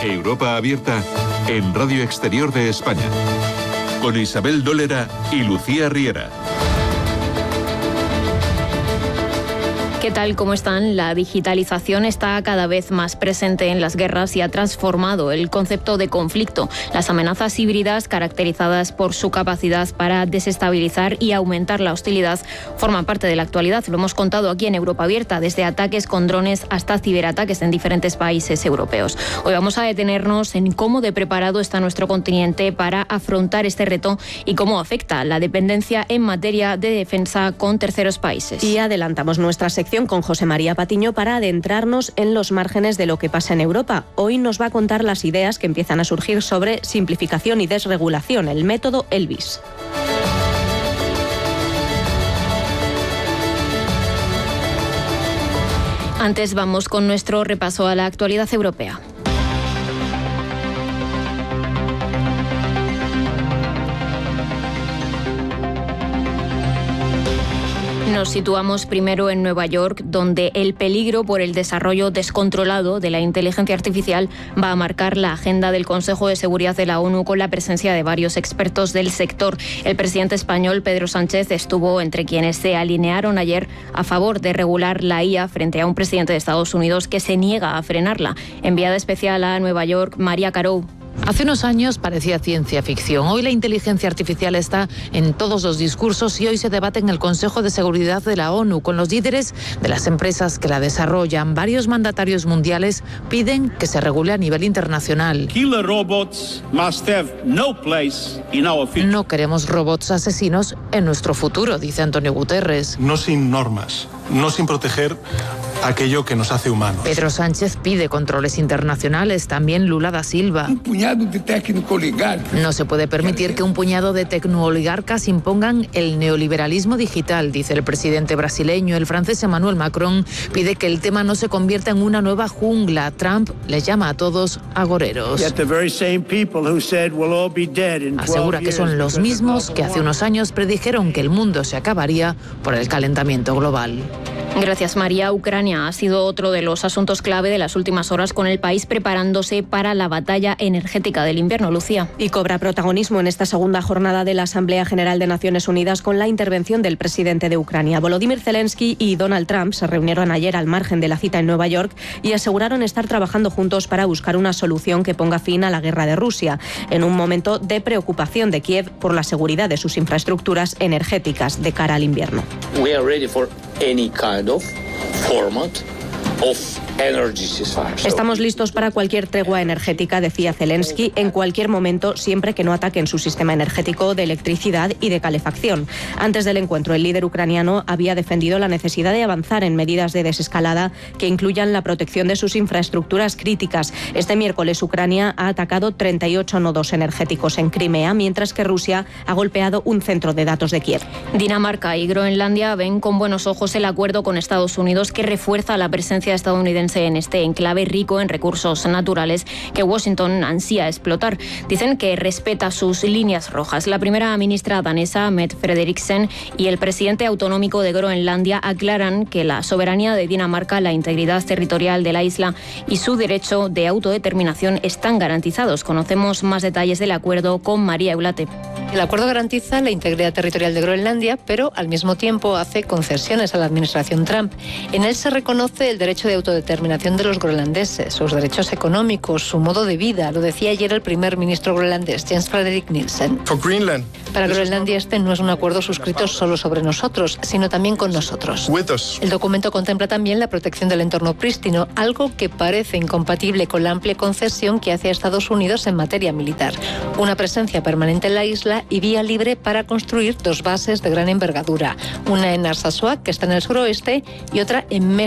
Europa Abierta en Radio Exterior de España, con Isabel Dólera y Lucía Riera. ¿Qué tal? ¿Cómo están? La digitalización está cada vez más presente en las guerras y ha transformado el concepto de conflicto. Las amenazas híbridas, caracterizadas por su capacidad para desestabilizar y aumentar la hostilidad, forman parte de la actualidad. Lo hemos contado aquí en Europa Abierta, desde ataques con drones hasta ciberataques en diferentes países europeos. Hoy vamos a detenernos en cómo de preparado está nuestro continente para afrontar este reto y cómo afecta la dependencia en materia de defensa con terceros países. Y adelantamos nuestra sección con José María Patiño para adentrarnos en los márgenes de lo que pasa en Europa. Hoy nos va a contar las ideas que empiezan a surgir sobre simplificación y desregulación, el método Elvis. Antes vamos con nuestro repaso a la actualidad europea. Nos situamos primero en Nueva York, donde el peligro por el desarrollo descontrolado de la inteligencia artificial va a marcar la agenda del Consejo de Seguridad de la ONU, con la presencia de varios expertos del sector. El presidente español, Pedro Sánchez, estuvo entre quienes se alinearon ayer a favor de regular la IA frente a un presidente de Estados Unidos que se niega a frenarla. Enviada especial a Nueva York, María Carou. Hace unos años parecía ciencia ficción. Hoy la inteligencia artificial está en todos los discursos y hoy se debate en el Consejo de Seguridad de la ONU con los líderes de las empresas que la desarrollan. Varios mandatarios mundiales piden que se regule a nivel internacional. No queremos robots asesinos en nuestro futuro, dice Antonio Guterres. No sin normas, no sin proteger aquello que nos hace humanos. Pedro Sánchez pide controles internacionales, también Lula da Silva. Un puñado de tecnooligarcas. No se puede permitir que un puñado de tecnooligarcas impongan el neoliberalismo digital, dice el presidente brasileño. El francés Emmanuel Macron pide que el tema no se convierta en una nueva jungla. Trump les llama a todos agoreros. Asegura que son los mismos que hace unos años predijeron que el mundo se acabaría por el calentamiento global. Gracias, María. Ucrania ha sido otro de los asuntos clave de las últimas horas, con el país preparándose para la batalla energética del invierno. Lucía. Y cobra protagonismo en esta segunda jornada de la Asamblea General de Naciones Unidas con la intervención del presidente de Ucrania. Volodymyr Zelensky y Donald Trump se reunieron ayer al margen de la cita en Nueva York y aseguraron estar trabajando juntos para buscar una solución que ponga fin a la guerra de Rusia, en un momento de preocupación de Kiev por la seguridad de sus infraestructuras energéticas de cara al invierno. We are ready for any kind of format of energy ceasefire. Estamos listos para cualquier tregua energética, decía Zelensky, en cualquier momento, siempre que no ataquen su sistema energético de electricidad y de calefacción. Antes del encuentro, el líder ucraniano había defendido la necesidad de avanzar en medidas de desescalada que incluyan la protección de sus infraestructuras críticas. Este miércoles, Ucrania ha atacado 38 nodos energéticos en Crimea, mientras que Rusia ha golpeado un centro de datos de Kiev. Dinamarca y Groenlandia ven con buenos ojos el acuerdo con Estados Unidos, que refuerza la presencia estadounidense en este enclave rico en recursos naturales que Washington ansía explotar. Dicen que respeta sus líneas rojas. La primera ministra danesa, Mette Frederiksen, y el presidente autonómico de Groenlandia aclaran que la soberanía de Dinamarca, la integridad territorial de la isla y su derecho de autodeterminación están garantizados. Conocemos más detalles del acuerdo con María Eulate. El acuerdo garantiza la integridad territorial de Groenlandia, pero al mismo tiempo hace concesiones a la administración Trump. En él se reconoce el derecho de autodeterminación de los groenlandeses, sus derechos económicos, su modo de vida. Lo decía ayer el primer ministro groenlandés, Jens Frederik Nielsen. Para Groenlandia este no es un acuerdo suscrito solo sobre nosotros, sino también con nosotros. El documento contempla también la protección del entorno prístino, algo que parece incompatible con la amplia concesión que hace Estados Unidos en materia militar. Una presencia permanente en la isla y vía libre para construir dos bases de gran envergadura, una en Narsarsuaq, que está en el suroeste, y otra en